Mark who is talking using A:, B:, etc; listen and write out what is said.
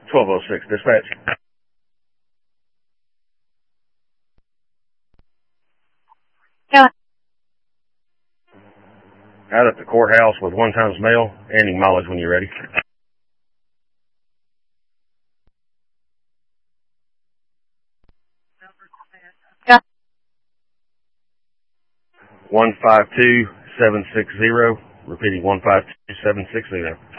A: 1206, dispatch.
B: Yeah.
A: Out at the courthouse with 1 times mail, ending mileage when you're ready.
B: Yeah.
A: 152760, repeating 152760.